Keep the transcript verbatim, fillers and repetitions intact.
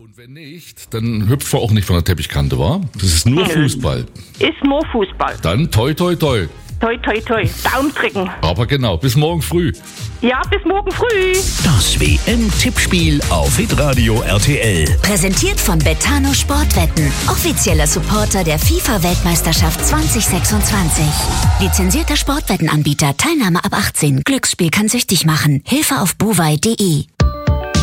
Und wenn nicht, dann hüpfen wir auch nicht von der Teppichkante, wa? Das ist nur Fußball. Ist nur Fußball. Dann toi toi toi. Toi, toi, toi. Daumen drücken. Aber genau, bis morgen früh. Ja, bis morgen früh. Das W M-Tippspiel auf Hitradio R T L. Präsentiert von Betano Sportwetten. Offizieller Supporter der FIFA-Weltmeisterschaft zwanzig sechsundzwanzig. Lizenzierter Sportwettenanbieter. Teilnahme ab achtzehn. Glücksspiel kann süchtig machen. Hilfe auf buwei punkt de.